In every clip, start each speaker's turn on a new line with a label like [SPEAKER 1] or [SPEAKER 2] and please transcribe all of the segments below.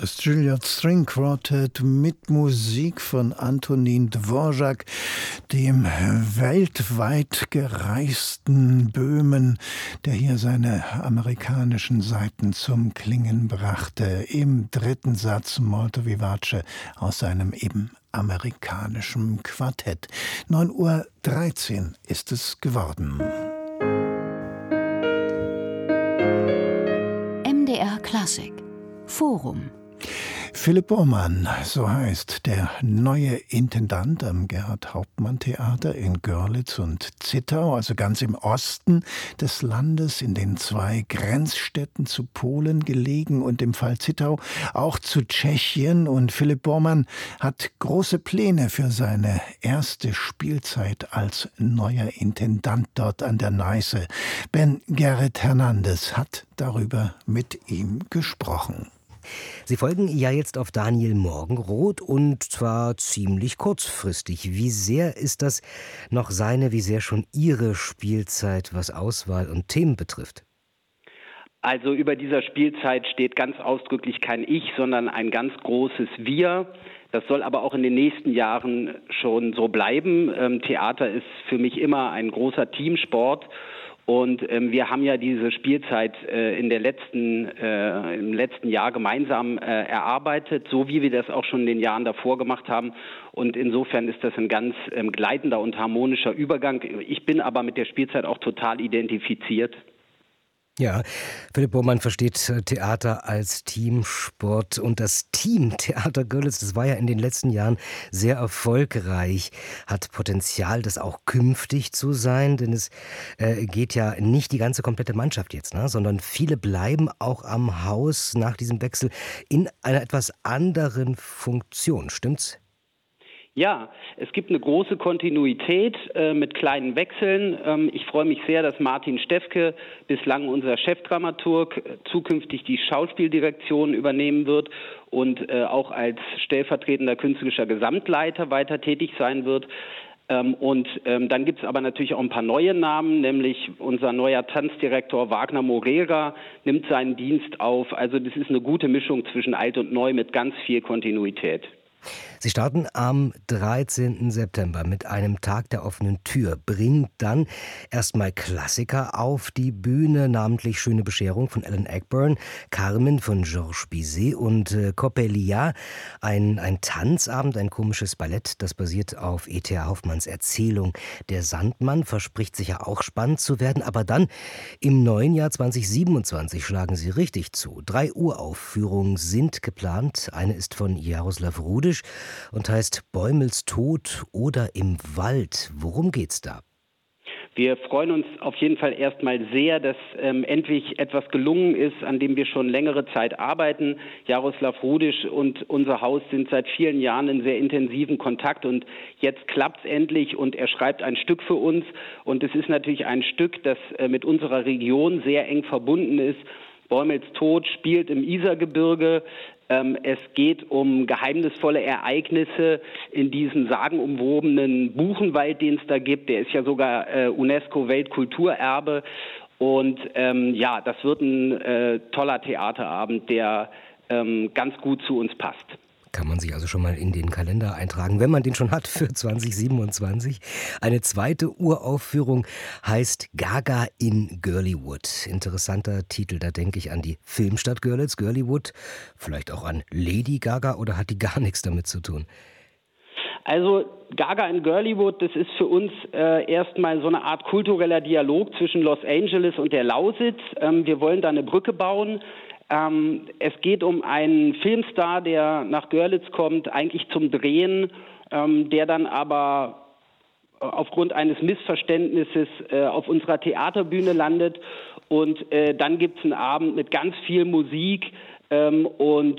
[SPEAKER 1] Das Juilliard String Quartet mit Musik von Antonin Dvorak, dem weltweit gereisten Böhmen, der hier seine amerikanischen Seiten zum Klingen brachte. Im dritten Satz Molto Vivace aus seinem eben amerikanischen Quartett. 9:13 Uhr ist es geworden.
[SPEAKER 2] MDR Klassik Forum.
[SPEAKER 1] Philipp Bormann, so heißt der neue Intendant am Gerhard-Hauptmann-Theater in Görlitz und Zittau, also ganz im Osten des Landes, in den zwei Grenzstädten zu Polen gelegen und im Fall Zittau auch zu Tschechien. Und Philipp Bormann hat große Pläne für seine erste Spielzeit als neuer Intendant dort an der Neiße. Ben Gerrit Hernandez hat darüber mit ihm gesprochen.
[SPEAKER 3] Sie folgen ja jetzt auf Daniel Morgenroth und zwar ziemlich kurzfristig. Wie sehr ist das noch seine, wie sehr schon Ihre Spielzeit, was Auswahl und Themen betrifft?
[SPEAKER 4] Also über dieser Spielzeit steht ganz ausdrücklich kein Ich, sondern ein ganz großes Wir. Das soll aber auch in den nächsten Jahren schon so bleiben. Theater ist für mich immer ein großer Teamsport. Und wir haben ja diese Spielzeit im letzten Jahr gemeinsam erarbeitet, so wie wir das auch schon in den Jahren davor gemacht haben. Und insofern ist das ein ganz gleitender und harmonischer Übergang. Ich bin aber mit der Spielzeit auch total identifiziert.
[SPEAKER 3] Ja, Philipp Bormann versteht Theater als Teamsport und das Team Theater Görlitz, das war ja in den letzten Jahren sehr erfolgreich, hat Potenzial, das auch künftig zu sein, denn es geht ja nicht die ganze komplette Mannschaft jetzt, ne, sondern viele bleiben auch am Haus nach diesem Wechsel in einer etwas anderen Funktion, stimmt's?
[SPEAKER 4] Ja, es gibt eine große Kontinuität mit kleinen Wechseln. Ich freue mich sehr, dass Martin Steffke, bislang unser Chefdramaturg, zukünftig die Schauspieldirektion übernehmen wird und auch als stellvertretender künstlerischer Gesamtleiter weiter tätig sein wird. Dann gibt es aber natürlich auch ein paar neue Namen, nämlich unser neuer Tanzdirektor Wagner Moreira nimmt seinen Dienst auf. Also das ist eine gute Mischung zwischen alt und neu mit ganz viel Kontinuität.
[SPEAKER 3] Sie starten am 13. September mit einem Tag der offenen Tür, bringen dann erstmal Klassiker auf die Bühne, namentlich Schöne Bescherung von Alan Ayckbourn, Carmen von Georges Bizet und Coppelia, ein Tanzabend, ein komisches Ballett, das basiert auf E.T.A. Hoffmanns Erzählung. Der Sandmann verspricht sich ja auch spannend zu werden, aber dann im neuen Jahr 2027 schlagen Sie richtig zu. 3 Uraufführungen sind geplant, eine ist von Jaroslav Rudisch und heißt Bäumels Tod oder im Wald. Worum geht's da?
[SPEAKER 4] Wir freuen uns auf jeden Fall erstmal sehr, dass endlich etwas gelungen ist, an dem wir schon längere Zeit arbeiten. Jaroslav Rudisch und unser Haus sind seit vielen Jahren in sehr intensiven Kontakt und jetzt klappt's endlich und er schreibt ein Stück für uns und es ist natürlich ein Stück, das mit unserer Region sehr eng verbunden ist. Bäumels Tod spielt im Isergebirge. Es geht um geheimnisvolle Ereignisse in diesem sagenumwobenen Buchenwald, den es da gibt. Der ist ja sogar UNESCO-Weltkulturerbe. Und das wird ein toller Theaterabend, der ganz gut zu uns passt.
[SPEAKER 3] Kann man sich also schon mal in den Kalender eintragen, wenn man den schon hat für 2027. Eine zweite Uraufführung heißt Gaga in Girlywood. Interessanter Titel, da denke ich an die Filmstadt Görlitz, Girlywood, vielleicht auch an Lady Gaga oder hat die gar nichts damit zu tun?
[SPEAKER 4] Also Gaga in Girlywood, das ist für uns erstmal so eine Art kultureller Dialog zwischen Los Angeles und der Lausitz. Wir wollen da eine Brücke bauen. Es geht um einen Filmstar, der nach Görlitz kommt, eigentlich zum Drehen, der dann aber aufgrund eines Missverständnisses auf unserer Theaterbühne landet. Und dann gibt es einen Abend mit ganz viel Musik und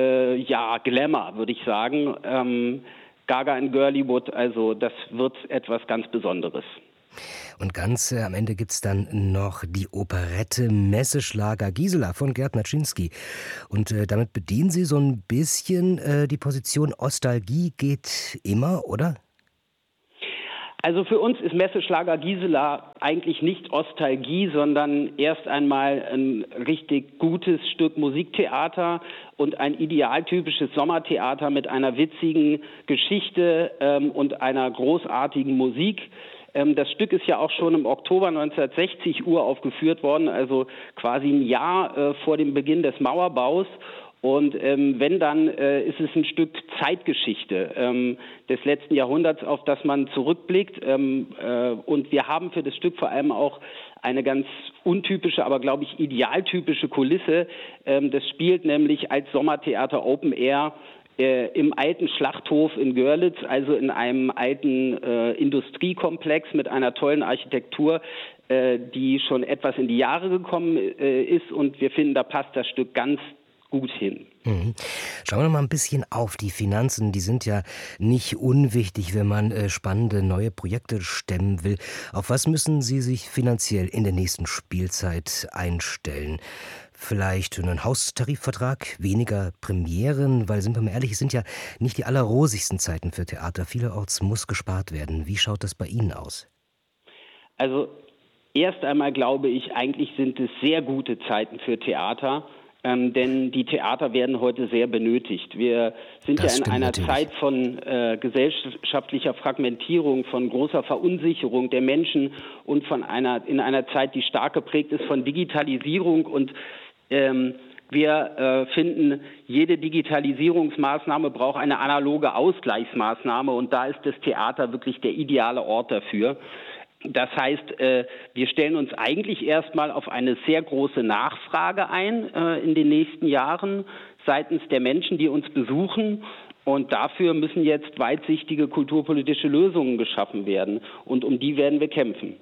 [SPEAKER 4] Glamour, würde ich sagen. Gaga in Girlywood, also das wird etwas ganz Besonderes.
[SPEAKER 3] Und ganz am Ende gibt's dann noch die Operette Messeschlager Gisela von Gerd Maczynski. Und damit bedienen Sie so ein bisschen die Position Ostalgie geht immer, oder?
[SPEAKER 4] Also für uns ist Messeschlager Gisela eigentlich nicht Ostalgie, sondern erst einmal ein richtig gutes Stück Musiktheater und ein idealtypisches Sommertheater mit einer witzigen Geschichte und einer großartigen Musik. Das Stück ist ja auch schon im Oktober 1960 uraufgeführt worden, also quasi ein Jahr vor dem Beginn des Mauerbaus. Und wenn, dann ist es ein Stück Zeitgeschichte des letzten Jahrhunderts, auf das man zurückblickt. Und wir haben für das Stück vor allem auch eine ganz untypische, aber glaube ich idealtypische Kulisse. Das spielt nämlich als Sommertheater Open Air im alten Schlachthof in Görlitz, also in einem alten Industriekomplex mit einer tollen Architektur, die schon etwas in die Jahre gekommen ist. Und wir finden, da passt das Stück ganz gut hin.
[SPEAKER 3] Schauen wir noch mal ein bisschen auf die Finanzen. Die sind ja nicht unwichtig, wenn man spannende neue Projekte stemmen will. Auf was müssen Sie sich finanziell in der nächsten Spielzeit einstellen? Vielleicht einen Haustarifvertrag, weniger Premieren, weil, sind wir mal ehrlich, es sind ja nicht die allerrosigsten Zeiten für Theater. Vielerorts muss gespart werden. Wie schaut das bei Ihnen aus?
[SPEAKER 4] Also erst einmal glaube ich, eigentlich sind es sehr gute Zeiten für Theater. Denn die Theater werden heute sehr benötigt. Wir sind ja in einer Zeit von gesellschaftlicher Fragmentierung, von großer Verunsicherung der Menschen und in einer Zeit, die stark geprägt ist von Digitalisierung. Und wir finden, jede Digitalisierungsmaßnahme braucht eine analoge Ausgleichsmaßnahme. Und da ist das Theater wirklich der ideale Ort dafür. Das heißt, wir stellen uns eigentlich erstmal auf eine sehr große Nachfrage ein in den nächsten Jahren seitens der Menschen, die uns besuchen. Und dafür müssen jetzt weitsichtige kulturpolitische Lösungen geschaffen werden. Und um die werden wir kämpfen.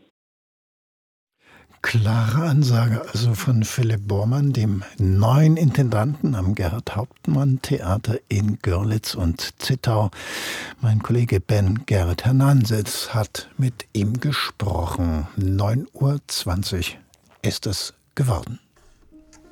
[SPEAKER 1] Klare Ansage also von Philipp Bormann, dem neuen Intendanten am Gerhart-Hauptmann-Theater in Görlitz und Zittau. Mein Kollege Ben Gerrit Hernandez hat mit ihm gesprochen. 9:20 Uhr ist es geworden.